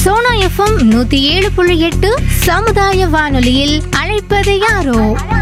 Sona FM 107.8 சமுதாய வானொலியில் அழைப்பது யாரோ.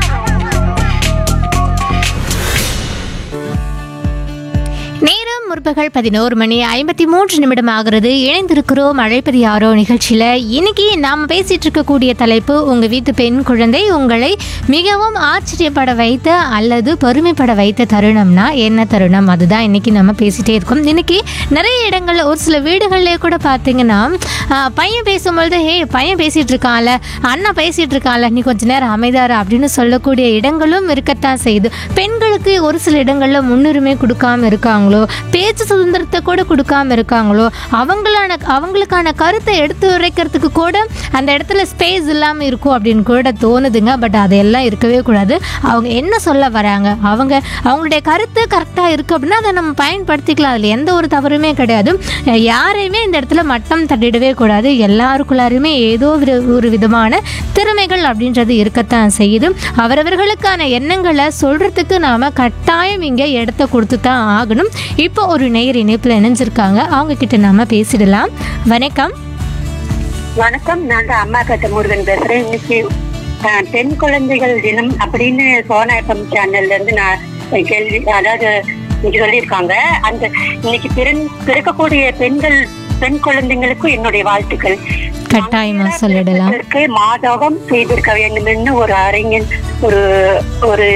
நேரம் முற்பகல் 11:53 ஆகிறது. இணைந்திருக்கிறோம் அழைப்பது யாரோ நிகழ்ச்சியில். இன்னைக்கு நாம் பேசிட்டு இருக்கக்கூடிய தலைப்பு, உங்கள் வீட்டு பெண் குழந்தை உங்களை மிகவும் ஆச்சரியப்பட வைத்த அல்லது பெருமைப்பட வைத்த தருணம்னா என்ன தருணம், அதுதான் இன்னைக்கு நம்ம பேசிகிட்டே இருக்கோம். இன்னைக்கு நிறைய இடங்களில், ஒரு சில வீடுகளிலே கூட பார்த்தீங்கன்னா, பையன் பேசும்பொழுது பையன் பேசிகிட்டு இருக்கான்ல, அண்ணா பேசிகிட்டு இருக்கான்ல, நீ கொஞ்ச நேரம் அமைதாரா அப்படின்னு சொல்லக்கூடிய இடங்களும் இருக்கத்தான் செய்யுது. பெண்களுக்கு ஒரு சில இடங்களில் முன்னுரிமை கொடுக்காம இருக்காங்களோ, பேச்சு சுதந்திரத்தை கூட கொடுக்காம இருக்காங்களோ, அவங்களுக்கான கருத்தை எடுத்து உரைக்கிறதுக்கு கூட அந்த இடத்துல ஸ்பேஸ் இல்லாமல் இருக்கும் அப்படின்னு கூட தோணுதுங்க. பட் அதையெல்லாம் இருக்கவே கூடாது. அவங்க என்ன சொல்ல வராங்க, அவங்களுடைய கருத்து கரெக்டாக இருக்குது அப்படின்னா அதை நம்ம பயன்படுத்திக்கலாம். அதில் எந்த ஒரு தவறுமே கிடையாது. யாரையுமே இந்த இடத்துல மட்டம் தட்டிடவே கூடாது. எல்லாருக்குள்ளாருமே ஏதோ ஒரு விதமான திறமைகள் அப்படின்றது இருக்கத்தான் செய்யுது. அவரவர்களுக்கான எண்ணங்களை சொல்கிறதுக்கு நாம் கட்டாயம் இங்கே இடத்த கொடுத்து தான் ஆகணும். இப்போ ஒரு நேயர் இணைப்பில் இணைஞ்சிருக்காங்க, அவங்க கிட்ட நாம பேசிடலாம். வணக்கம். வணக்கம், நான் தான் அம்மா கட்ட முருகன் பேசுறேன். இன்னைக்கு பெண் குழந்தைகள் தினம் அப்படின்னு சோனா எஃப்எம் சேனல்ல இருந்து நான் கேள்வி, அதாவது இன்னைக்கு சொல்லியிருக்காங்க. அந்த இன்னைக்கு பிறக்கக்கூடிய பெண் குழந்தைங்களுக்கும் என்னுடைய வாழ்த்துக்கள். கட்டாயமா சொல்லிடலாம். மாதவம் செய்திருக்க வேண்டும் என்று ஒரு அறிஞன் ஒரு